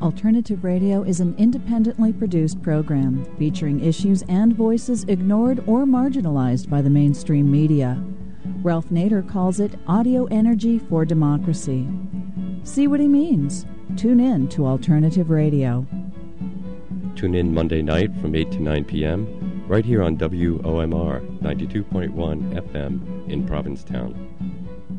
Alternative Radio is an independently produced program featuring issues and voices ignored or marginalized by the mainstream media. Ralph Nader calls it audio energy for democracy. See what he means. Tune in to Alternative Radio. Tune in Monday night from 8 to 9 p.m. right here on WOMR 92.1 FM in Provincetown.